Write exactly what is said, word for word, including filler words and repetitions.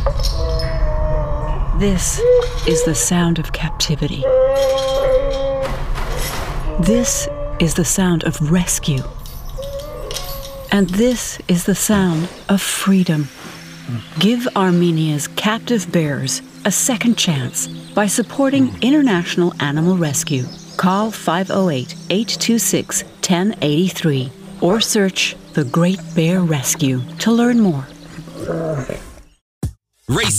This is the sound of captivity. This is the sound of rescue. And this is the sound of freedom. Give Armenia's captive bears a second chance by supporting International Animal Rescue. Call five oh eight, eight two six, one oh eight three or search The Great Bear Rescue to learn more. Race